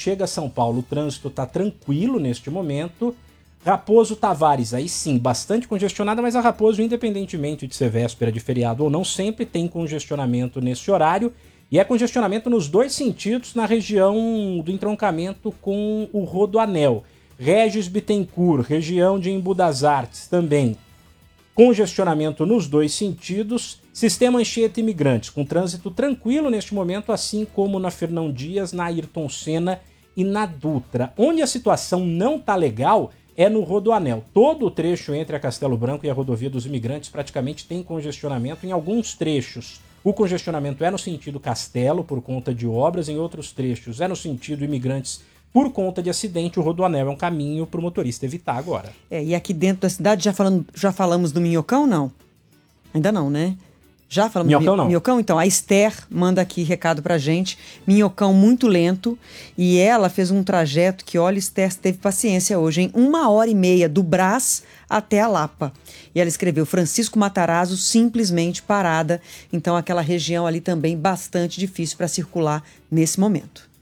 chega a São Paulo, o trânsito está tranquilo neste momento. Raposo Tavares, aí sim, bastante congestionada, mas a Raposo, independentemente de ser véspera de feriado ou não, sempre tem congestionamento nesse horário. E é congestionamento nos dois sentidos na região do entroncamento com o Rodoanel. Régis Bittencourt, região de Embu das Artes também. Congestionamento nos dois sentidos. Sistema Anchieta Imigrantes, com trânsito tranquilo neste momento, assim como na Fernão Dias, na Ayrton Senna e na Dutra. Onde a situação não tá legal é no Rodoanel. Todo o trecho entre a Castelo Branco e a Rodovia dos Imigrantes praticamente tem congestionamento. Em alguns trechos, o congestionamento é no sentido Castelo, por conta de obras. Em outros trechos, é no sentido Imigrantes, por conta de acidente. O Rodoanel é um caminho para o motorista evitar agora. E aqui dentro da cidade, já falamos do Minhocão, não? Ainda não, né? Já falamos Minhocão, não. Minhocão? Então, a Esther manda aqui recado pra gente. Minhocão muito lento. E ela fez um trajeto que, olha, Esther teve paciência hoje, em 1h30 do Brás até a Lapa. E ela escreveu Francisco Matarazzo simplesmente parada. Então, aquela região ali também bastante difícil para circular nesse momento.